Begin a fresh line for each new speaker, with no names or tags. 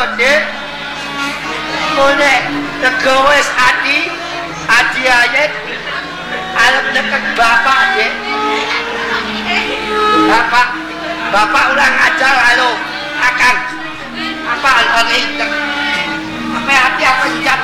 Dik. Mone nego wis adi ayet arep deket bapak, Dik. Bapak udah ngajar halo Akang. Apa hati apa njat